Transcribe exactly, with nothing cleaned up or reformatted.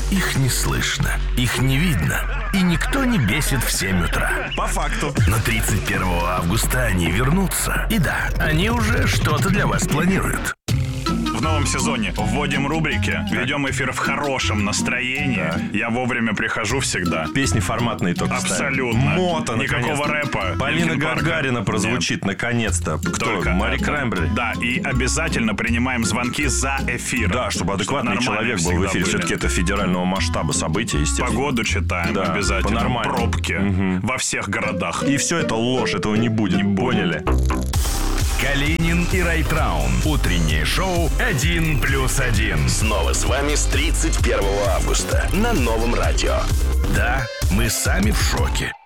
Их не слышно, их не видно, и никто не бесит в семь утра. По факту. Но тридцать первого августа они вернутся. И да, они уже что-то для вас планируют. В новом сезоне вводим рубрики, ведем эфир в хорошем настроении. Да. Я вовремя прихожу всегда. Песни форматные только Абсолютно. ставим. Мото, никакого рэпа. Полина Гагарина прозвучит. Нет. Наконец-то. Кто? Только Мари Краймбрери. Да, и обязательно принимаем звонки за эфир. Да, чтобы адекватный чтобы человек был в эфире. были. Все-таки это федерального масштаба события, естественно. Погоду читаем, да, обязательно. По-нормальному. Пробки угу. во всех городах. И все это ложь, этого не будет. Не поняли? Калинин и Райтраун. Утреннее шоу один плюс один. Снова с вами с тридцать первого августа на Новом радио. Да, мы сами в шоке.